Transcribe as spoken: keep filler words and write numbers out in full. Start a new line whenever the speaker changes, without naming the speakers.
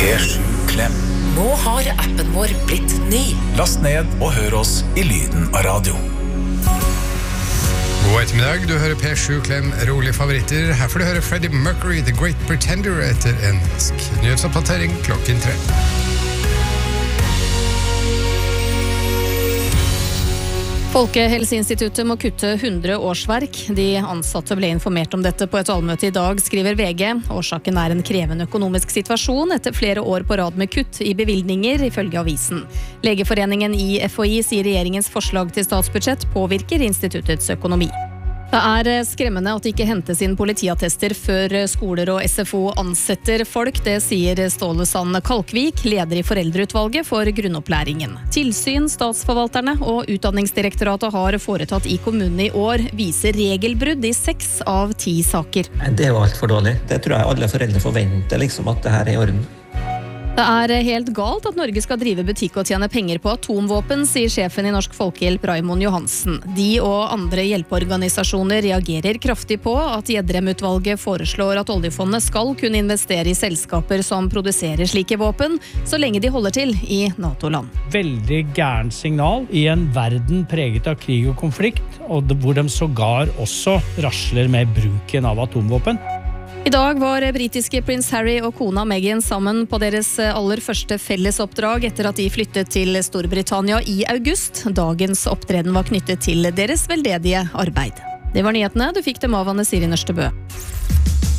P sju Klem.
Nå har appen vår blitt ny.
Last ned og hør oss i lyden av radio.
God ettermiddag, du hører P sju Klem rolige favoritter. Her får du høre Freddie Mercury, The Great Pretender, etter en nyhetsoppdatering klokken tre.
Folkehelseinstituttet må kutte hundre årsverk. De ansatte ble informert om dette på et allmøte i dag, skriver V G. Årsaken er en krevende økonomisk situasjon etter flere år på rad med kutt i bevilgninger, ifølge avisen. Legeforeningen i F H I sier regjeringens forslag til statsbudsjett påvirker instituttets økonomi. Det er skremmende at det ikke hentes inn politiattester før skoler og S F O ansetter folk, det sier Ståle Sand Kalkvik, leder i foreldreutvalget for grunnopplæringen. Tilsyn, statsforvalterne og Utdanningsdirektoratet har foretatt i kommunene i år viser regelbrudd i seks av ti saker.
Det er jo alt for dårlig. Det tror jeg alle foreldre forventer, liksom, at det her er i orden.
Det er helt galt at Norge skal drive butikk og tjene penger på atomvåpen, sier sjefen i Norsk Folkehjelp Raimond Johansen. De og andre hjelpeorganisasjoner reagerer kraftig på at Gjedrem-utvalget foreslår at oljefondet skal kunne investere i selskaper som produserer slike våpen, så lenge de holder til i NATO-land.
Veldig gærent signal i en verden preget av krig og konflikt, og hvor de sågar også rasler med bruken av atomvåpen.
I dag var britiske prins Harry og kona Meghan sammen på deres aller første fellesoppdrag etter at de flyttet til Storbritannia i august. Dagens opptreden var knyttet til deres veldedige arbeid. Det var nyhetene, du fikk dem av Anne Siri Nørstebø.